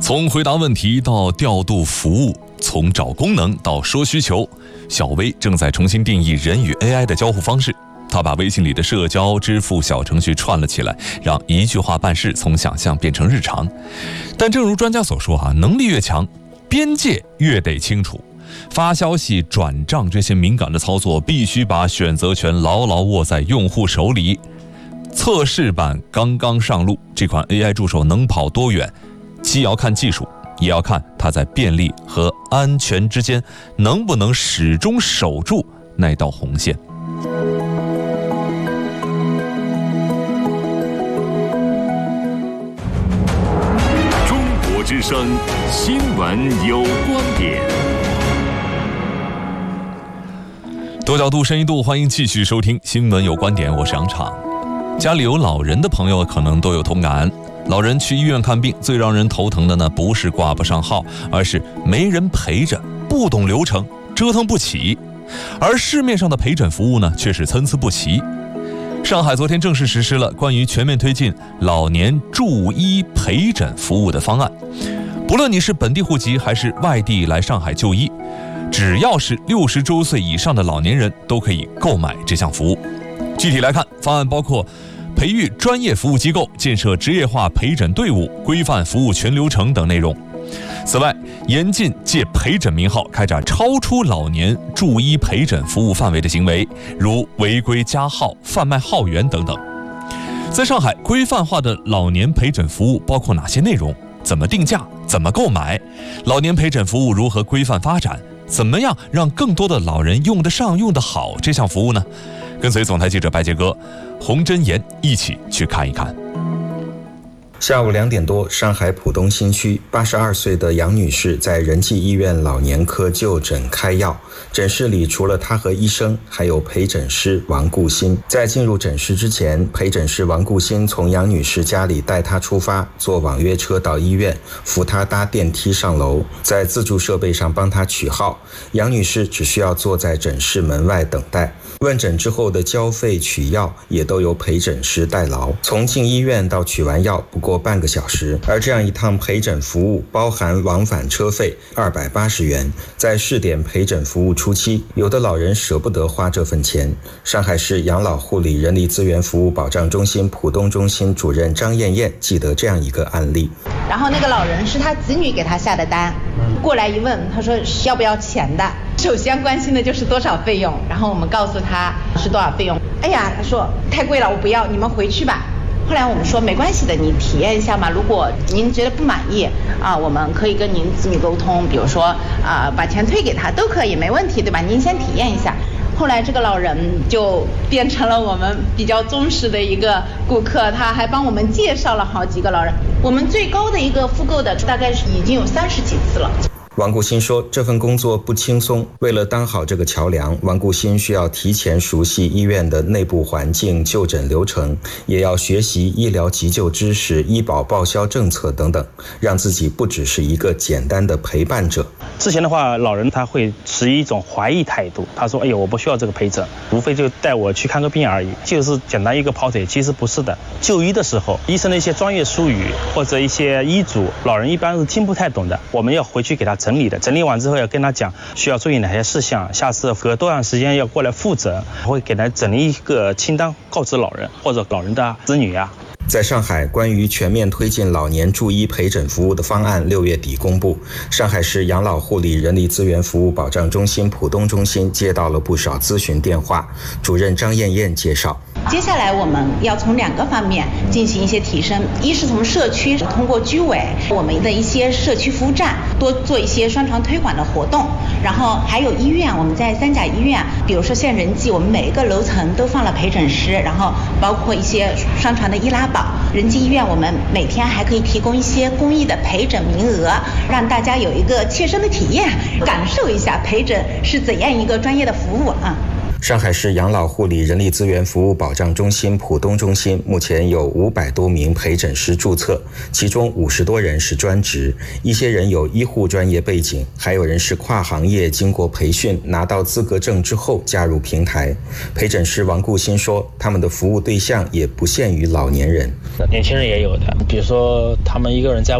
从回答问题到调度服务，从找功能到说需求，小微正在重新定义人与 AI 的交互方式。他把微信里的社交、支付小程序串了起来，让一句话办事从想象变成日常。但正如专家所说能力越强，边界越得清楚。发消息、转账这些敏感的操作，必须把选择权牢牢握在用户手里。测试版刚刚上路，这款 AI 助手能跑多远，既要看技术，也要看它在便利和安全之间能不能始终守住那道红线。 中国之声新闻有观点。 多角度、深一度，欢迎继续收听新闻有观点，我是杨昶。家里有老人的朋友可能都有同感，老人去医院看病，最让人头疼的呢，不是挂不上号，而是没人陪着，不懂流程，折腾不起。而市面上的陪诊服务呢，却是参差不齐。上海昨天正式实施了关于全面推进老年助医陪诊服务的方案，不论你是本地户籍还是外地来上海就医，只要是60周岁以上的老年人都可以购买这项服务。具体来看，方案包括培育专业服务机构、建设职业化陪诊队伍、规范服务全流程等内容。此外，严禁借陪诊名号开展超出老年助医陪诊服务范围的行为，如违规加号、贩卖号源等等。在上海，规范化的老年陪诊服务包括哪些内容？怎么定价？怎么购买？老年陪诊服务如何规范发展？怎么样让更多的老人用得上、用得好这项服务呢？跟随总台记者白杰哥、洪真言一起去看一看。 下午2点多，上海浦东新区82岁的杨女士在仁济医院老年科就诊开药。诊室里除了她和医生，还有陪诊师王顾新。在进入诊室之前，陪诊师王顾新从杨女士家里带她出发，坐网约车到医院，扶她搭电梯上楼，在自助设备上帮她取号。杨女士只需要坐在诊室门外等待。问诊之后的交费、取药也都由陪诊师代劳。从进医院到取完药不过半个小时，而这样一趟陪诊服务包含往返车费280元。在试点陪诊服务初期，有的老人舍不得花这份钱。上海市养老护理人力资源服务保障中心浦东中心主任张艳艳记得这样一个案例。 然后那个老人是他子女给他下的单，过来一问，他说要不要钱的，首先关心的就是多少费用，然后我们告诉他是多少费用。哎呀，他说太贵了，我不要，你们回去吧。后来我们说没关系的，你体验一下嘛，如果您觉得不满意我们可以跟您子女沟通，比如说把钱退给他都可以，没问题，对吧？您先体验一下。后来这个老人就变成了我们比较忠实的一个顾客，他还帮我们介绍了好几个老人。我们最高的一个复购的大概是已经有30几次了。 王顾新说，这份工作不轻松，为了当好这个桥梁，王顾新需要提前熟悉医院的内部环境、就诊流程，也要学习医疗急救知识、医保报销政策等等，让自己不只是一个简单的陪伴者。 之前的话，老人他会持一种怀疑态度，他说：“哎呦，我不需要这个陪诊，无非就带我去看个病而已，就是简单一个跑腿。”其实不是的，就医的时候，医生的一些专业术语或者一些医嘱，老人一般是听不太懂的，我们要回去给他整理的，整理完之后要跟他讲需要注意哪些事项，下次隔多长时间要过来复诊，会给他整理一个清单，告知老人或者老人的子女啊。 在上海，关于全面推进老年助医陪诊服务的方案6月底公布。上海市养老护理人力资源服务保障中心浦东中心接到了不少咨询电话，主任张艳艳介绍。 接下来我们要从2个方面进行一些提升，一是从社区通过居委我们的一些社区服务站多做一些宣传推广的活动，然后还有医院，我们在3甲医院，比如说像仁济，我们每一个楼层都放了陪诊师，然后包括一些宣传的医拉宝。仁济医院我们每天还可以提供一些公益的陪诊名额，让大家有一个切身的体验，感受一下陪诊是怎样一个专业的服务啊。 上海市养老护理人力资源服务保障中心浦东中心目前有500多名陪诊师注册，其中50多人是专职，一些人有医护专业背景，还有人是跨行业经过培训拿到资格证之后加入平台。陪诊师王顾新说，他们的服务对象也不限于老年人， 年轻人也有的，比如说他们一个人在